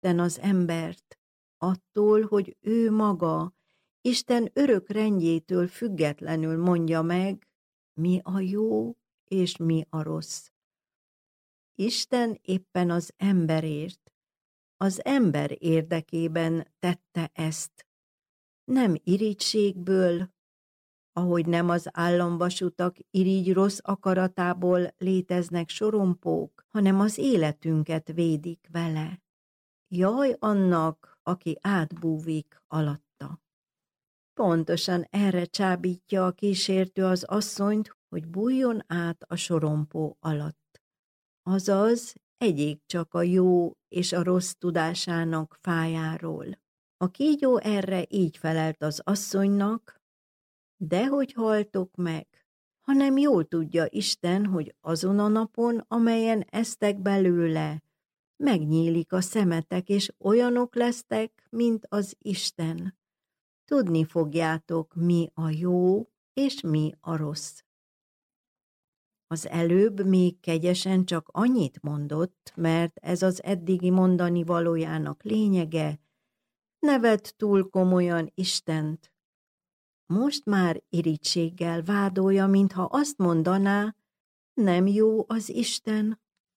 Isten az embert? Attól, hogy ő maga, Isten örök rendjétől függetlenül mondja meg, mi a jó és mi a rossz. Isten éppen az emberért, az ember érdekében tette ezt. Nem irigységből, ahogy nem az államvasutak irigy rossz akaratából léteznek sorompók, hanem az életünket védik vele. Jaj annak, aki átbúvik alatta. Pontosan erre csábítja a kísértő az asszonyt, hogy bújjon át a sorompó alatt. Azaz, egyék csak a jó és a rossz tudásának fájáról. A kígyó erre így felelt az asszonynak, dehogy haltok meg, hanem jól tudja Isten, hogy azon a napon, amelyen esztek belőle, megnyílik a szemetek, és olyanok lesztek, mint az Isten. Tudni fogjátok, mi a jó, és mi a rossz. Az előbb még kegyesen csak annyit mondott, mert ez az eddigi mondani valójának lényege, ne vedd túl komolyan Istent. Most már irigységgel vádolja, mintha azt mondaná, nem jó az Isten.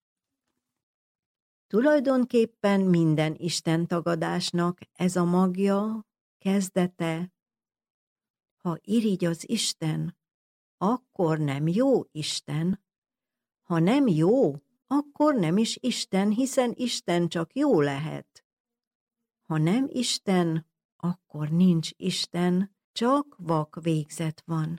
Tulajdonképpen minden Isten tagadásnak ez a magja, kezdete. Ha irigy az Isten, akkor nem jó Isten. Ha nem jó, akkor nem is Isten, hiszen Isten csak jó lehet. Ha nem Isten, akkor nincs Isten, csak vak végzet van.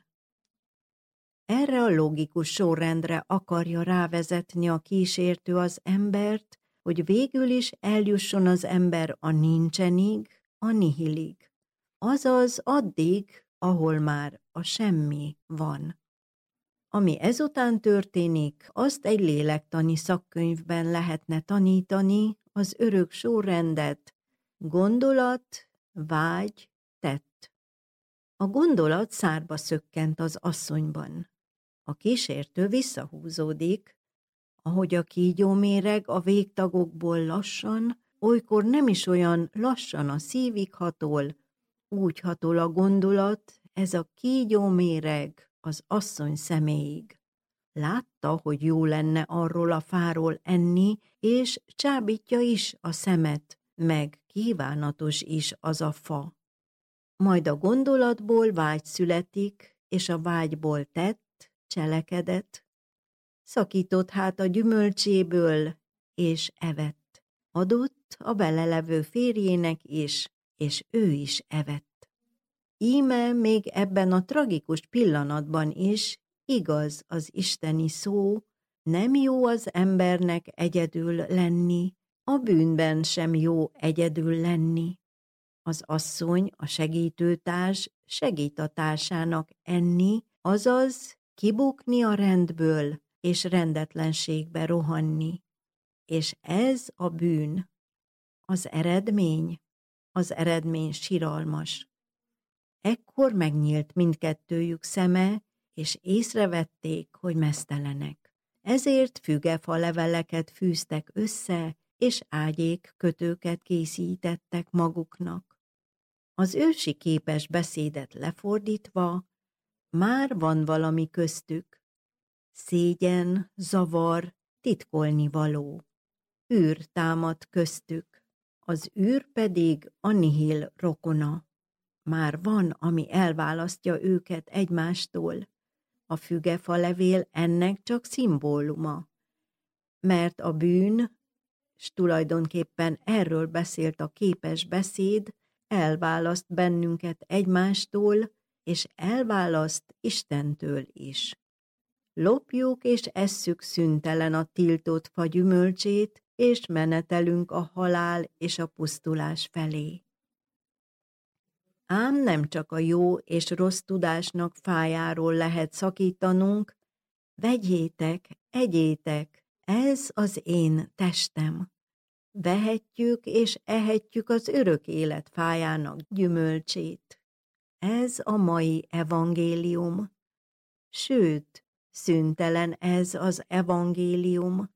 Erre a logikus sorrendre akarja rávezetni a kísértő az embert, hogy végül is eljusson az ember a nincsenig, a nihilig. Azaz addig, ahol már a semmi van. Ami ezután történik, azt egy lélektani szakkönyvben lehetne tanítani, az örök sorrendet, gondolat, vágy, tett. A gondolat szárba szökkent az asszonyban. A kísértő visszahúzódik, ahogy a kígyó méreg a végtagokból lassan, olykor nem is olyan lassan a szívig hatol, úgy hatol a gondolat, ez a kígyó méreg az asszony szeméig. Látta, hogy jó lenne arról a fáról enni, és csábítja is a szemet, meg kívánatos is az a fa. Majd a gondolatból vágy születik, és a vágyból tett, cselekedet. Szakított hát a gyümölcséből, és evett. Adott a belelevő férjének is, és ő is evett. Íme még ebben a tragikus pillanatban is igaz az isteni szó, nem jó az embernek egyedül lenni, a bűnben sem jó egyedül lenni. Az asszony, a segítőtárs segít a társának enni, azaz kibukni a rendből és rendetlenségbe rohanni. És ez a bűn. Az eredmény siralmas. Ekkor megnyílt mindkettőjük szeme, és észrevették, hogy meztelenek. Ezért fügefa leveleket fűztek össze, és ágyék kötőket készítettek maguknak. Az ősi képes beszédet lefordítva, már van valami köztük. Szégyen, zavar, titkolni való. Űr támad köztük, az űr pedig a nihil rokona. Már van, ami elválasztja őket egymástól. A fügefa levél ennek csak szimbóluma. Mert a bűn, s tulajdonképpen erről beszélt a képes beszéd, elválaszt bennünket egymástól, és elválaszt Istentől is. Lopjuk és esszük szüntelen a tiltott fa gyümölcsét, és menetelünk a halál és a pusztulás felé. Ám nem csak a jó és rossz tudásnak fájáról lehet szakítanunk, vegyétek, egyétek, ez az én testem. Vehetjük és ehetjük az örök élet fájának gyümölcsét. Ez a mai evangélium. Sőt, szüntelen ez az evangélium.